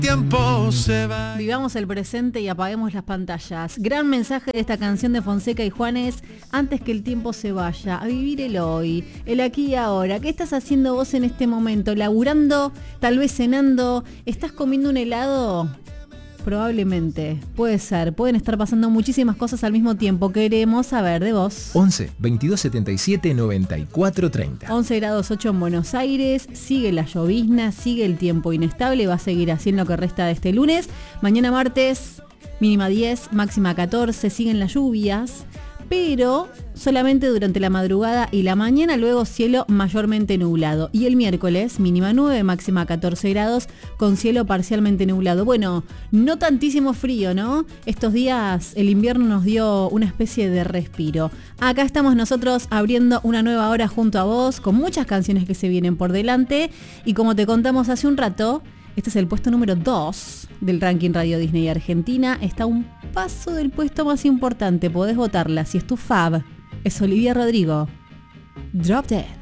Tiempo se va. Vivamos el presente y apaguemos las pantallas. Gran mensaje de esta canción de Fonseca y Juanes. Antes que el tiempo se vaya, a vivir el hoy, el aquí y ahora. ¿Qué estás haciendo vos en este momento? ¿Laburando? ¿Tal vez cenando? ¿Estás comiendo un helado? Probablemente, puede ser. Pueden estar pasando muchísimas cosas al mismo tiempo. Queremos saber de vos. 11 22 77 94 30. 11 grados 8 en Buenos Aires. Sigue la llovizna, sigue el tiempo inestable. Va a seguir así en lo que resta de este lunes. Mañana martes, mínima 10, máxima 14. Siguen las lluvias, pero solamente durante la madrugada y la mañana, luego cielo mayormente nublado. Y el miércoles, mínima 9, máxima 14 grados, con cielo parcialmente nublado. Bueno, no tantísimo frío, ¿no? Estos días el invierno nos dio una especie de respiro. Acá estamos nosotros abriendo una nueva hora junto a vos, con muchas canciones que se vienen por delante. Y como te contamos hace un rato, este es el puesto número 2 del ranking Radio Disney Argentina. Está a un paso del puesto más importante. Podés votarla. Si es tu fab, es Olivia Rodrigo. Drop Dead.